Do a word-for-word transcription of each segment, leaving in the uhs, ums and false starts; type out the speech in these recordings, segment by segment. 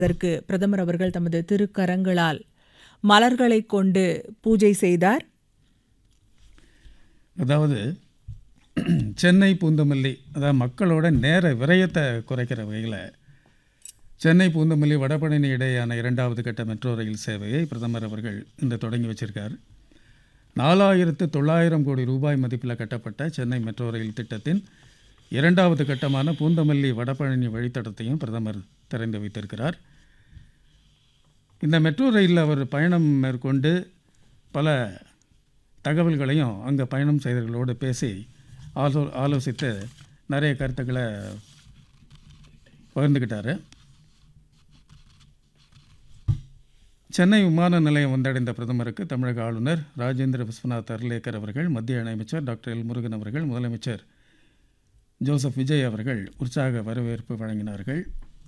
அதற்கு பிரதமர் அவர்கள் தமது திருக்கரங்களால் மலர்களை கொண்டு பூஜை செய்தார். அதாவது சென்னை பூந்தமல்லி, அதாவது மக்களோட நேர விரயத்தை குறைக்கிற வகையில் சென்னை பூந்தமல்லி வடபழனி இடையேயான இரண்டாவது கட்ட மெட்ரோ ரயில் சேவையை பிரதமர் அவர்கள் இன்று தொடங்கி வச்சிருக்கார். நாலாயிரத்து தொள்ளாயிரம் கோடி ரூபாய் மதிப்பில் கட்டப்பட்ட சென்னை மெட்ரோ ரயில் திட்டத்தின் இரண்டாவது கட்டமான பூந்தமல்லி வடபழனி வழித்தடத்தையும் பிரதமர் திறந்து வைத்திருக்கிறார். இந்த மெட்ரோ ரயிலில் அவர் பயணம் மேற்கொண்டு பல தகவல்களையும் அங்கே பயணம் செய்தவர்களோடு பேசி ஆலோ ஆலோசித்து நிறைய கருத்துக்களை பகிர்ந்துக்கிட்டார். சென்னை விமான நிலையம் வந்தடைந்த பிரதமருக்கு தமிழக ஆளுநர் ராஜேந்திர விஸ்வநாத் அர்லேக்கர் அவர்கள், மத்திய இணையமைச்சர் டாக்டர் எல் முருகன் அவர்கள், முதலமைச்சர் ஜோசப் விஜய் அவர்கள் உற்சாக வரவேற்பு வழங்கினார்கள்.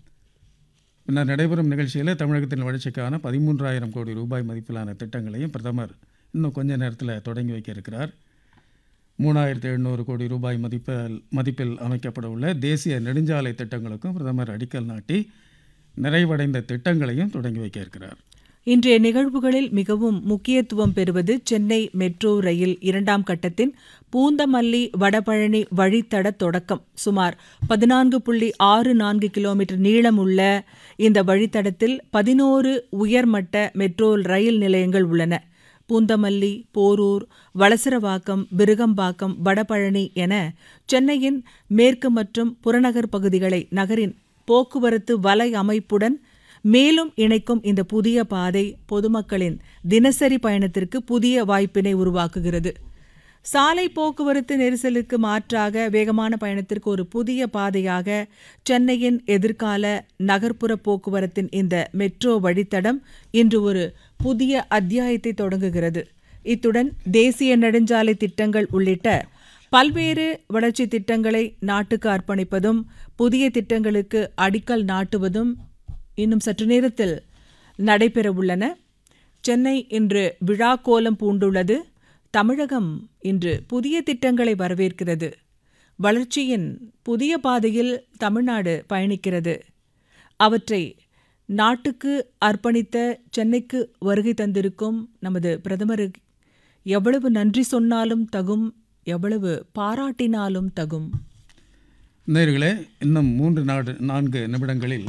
பின்னர் நடைபெறும் நிகழ்ச்சியில் தமிழகத்தின் வளர்ச்சிக்கான பதிமூன்றாயிரம் கோடி ரூபாய் மதிப்பிலான திட்டங்களையும் பிரதமர் இன்னும் கொஞ்ச நேரத்தில் தொடங்கி வைக்க இருக்கிறார். மூணாயிரத்து எழுநூறு கோடி ரூபாய் மதிப்பில் மதிப்பில் அமைக்கப்பட உள்ள தேசிய நெடுஞ்சாலை திட்டங்களுக்கும் பிரதமர் அடிக்கல் நாட்டி நிறைவடைந்த திட்டங்களையும் தொடங்கி வைக்க இருக்கிறார். இன்றைய நிகழ்வுகளில் மிகவும் முக்கியத்துவம் பெறுவது சென்னை மெட்ரோ ரயில் இரண்டாம் கட்டத்தின் பூந்தமல்லி வடபழனி வழித்தட தொடக்கம். சுமார் பதினான்கு புள்ளி ஆறு நான்கு கிலோமீட்டர் நீளமுள்ள இந்த வழித்தடத்தில் பதினோரு உயர்மட்ட மெட்ரோ ரயில் நிலையங்கள் உள்ளன. பூந்தமல்லி, போரூர், வளசரவாக்கம், விருகம்பாக்கம், வடபழனி என சென்னையின் மேற்கு மற்றும் புறநகர் பகுதிகளை நகரின் போக்குவரத்து வலை அமைப்புடன் மேலும் இணைக்கும் இந்த புதிய பாதை பொதுமக்களின் தினசரி பயணத்திற்கு புதிய வாய்ப்பினை உருவாக்குகிறது. சாலை போக்குவரத்து நெரிசலுக்கு மாற்றாக வேகமான பயணத்திற்கு ஒரு புதிய பாதையாக சென்னையின் எதிர்கால நகர்ப்புற போக்குவரத்தின் இந்த மெட்ரோ வழித்தடம் இன்று ஒரு புதிய அத்தியாயத்தை தொடங்குகிறது. இத்துடன் தேசிய நெடுஞ்சாலை திட்டங்கள் உள்ளிட்ட பல்வேறு வளர்ச்சி திட்டங்களை நாட்டுக்கு அர்ப்பணிப்பதும் புதிய திட்டங்களுக்கு அடிக்கல் நாட்டுவதும் இன்னும் சற்று நேரத்தில் நடைபெறவுள்ளன. சென்னை இன்று விழா கோலம் பூண்டுள்ளது. தமிழகம் இன்று புதிய திட்டங்களை வரவேற்கிறது. வளர்ச்சியின் புதிய பாதையில் தமிழ்நாடு பயணிக்கிறது. அவற்றை நாட்டுக்கு அர்ப்பணித்த சென்னைக்கு வருகை தந்திருக்கும் நமது பிரதமர் எவ்வளவு நன்றி சொன்னாலும் தகும், எவ்வளவு பாராட்டினாலும் தகும். நேயர்களே, இன்னும் மூன்று நாடு நான்கு நிமிடங்களில்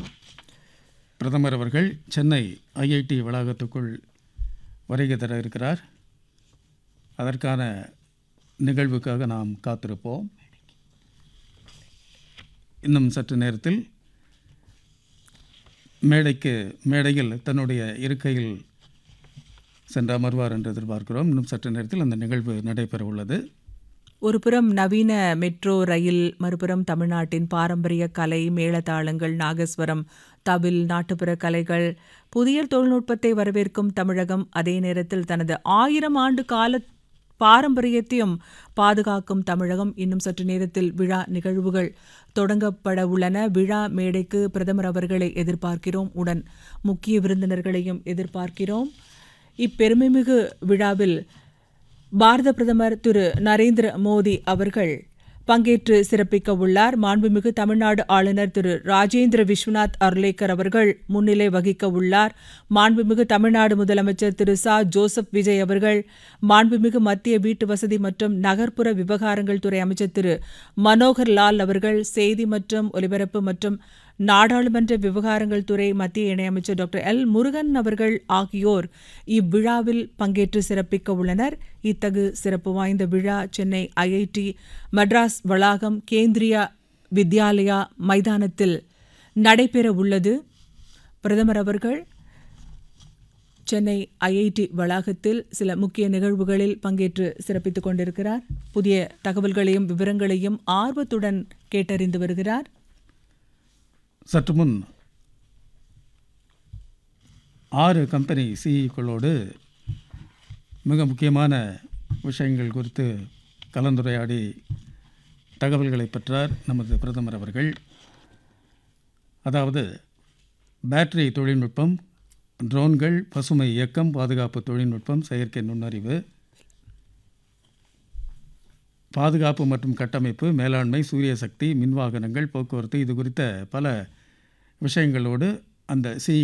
பிரதமர் அவர்கள் சென்னை ஐஐடி வளாகத்துக்குள் வருகை தர இருக்கிறார். அதற்கான நிகழ்வுக்காக நாம் காத்திருப்போம். இன்னும் சற்று நேரத்தில் மேடைக்கு மேடையில் தன்னுடைய இருக்கையில் சென்று அமர்வார் என்று எதிர்பார்க்கிறோம். இன்னும் சற்று நேரத்தில் அந்த நிகழ்வு நடைபெற உள்ளது. ஒருபுறம் நவீன மெட்ரோ ரயில், மறுபுறம் தமிழ்நாட்டின் பாரம்பரிய கலை, மேளதாளங்கள், நாகஸ்வரம், தவில், நாட்டுப்புற கலைகள், புதிய தொழில்நுட்பத்தை வரவேற்கும் தமிழகம் அதே நேரத்தில் தனது ஆயிரம் ஆண்டு கால பாரம்பரியத்தையும் பாதுகாக்கும் தமிழகம். இன்னும் சற்று நேரத்தில் விழா நிகழ்வுகள் தொடங்கப்பட உள்ளன. விழா மேடைக்கு பிரதமர் அவர்களை எதிர்பார்க்கிறோம். உடன் முக்கிய விருந்தினர்களையும் எதிர்பார்க்கிறோம். இப்பெருமைமிகு விழாவில் பாரத பிரதமர் திரு நரேந்திர மோடி அவர்கள் பங்கேற்று சிறப்பிக்க உள்ளார். மாண்புமிகு தமிழ்நாடு ஆளுநர் திரு ராஜேந்திர விஸ்வநாத் அர்லேக்கர் அவர்கள் முன்னிலை வகிக்க உள்ளார். மாண்புமிகு தமிழ்நாடு முதலமைச்சர் திரு ச ஜோசப் விஜய் அவர்கள், மாண்புமிகு மத்திய வீட்டு வசதி மற்றும் நகர்ப்புற விவகாரங்கள் துறை அமைச்சர் திரு மனோகர் லால் அவர்கள், செய்தி மற்றும் ஒலிபரப்பு மற்றும் நாடாளுமன்ற விவகாரங்கள் துறை மத்திய இணையமைச்சர் டாக்டர் எல் முருகன் அவர்கள் ஆகியோர் இவ்விழாவில் பங்கேற்று சிறப்பிக்க உள்ளனர். இத்தகு சிறப்பு வாய்ந்த விழா சென்னை ஐஐடி மெட்ராஸ் வளாகம் கேந்திரியா வித்யாலயா மைதானத்தில் நடைபெற உள்ளது. பிரதமர் அவர்கள் சென்னை ஐஐடி வளாகத்தில் சில முக்கிய நிகழ்வுகளில் பங்கேற்று சிறப்பித்துக் கொண்டிருக்கிறார். புதிய தகவல்களையும் விவரங்களையும் ஆர்வத்துடன் கேட்டறிந்து வருகிறார். சற்று முன் ஆறு கம்பெனி சிஇக்களோடு மிக முக்கியமான விஷயங்கள் குறித்து கலந்துரையாடி தகவல்களை பெற்றார் நமது பிரதமர் அவர்கள். அதாவது பேட்டரி தொழில்நுட்பம், ட்ரோன்கள், பசுமை இயக்கம், பாதுகாப்பு தொழில்நுட்பம், செயற்கை நுண்ணறிவு, பாதுகாப்பு மற்றும் கட்டமைப்பு, மேலாண்மை, சூரிய சக்தி, மின்வாகனங்கள், போக்குவரத்து, இது குறித்த பல விஷயங்களோடு அந்த சி